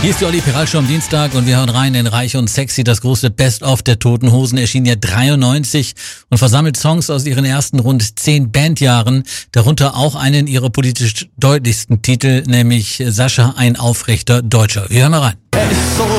Hier ist die Olli Piral Show am Dienstag und wir hören rein in Reich und Sexy. Das große Best-of der Toten Hosen erschien ja 93 und versammelt Songs aus ihren ersten rund 10 Bandjahren, darunter auch einen ihrer politisch deutlichsten Titel, nämlich Sascha, ein aufrechter Deutscher. Wir hören mal rein. Er ist so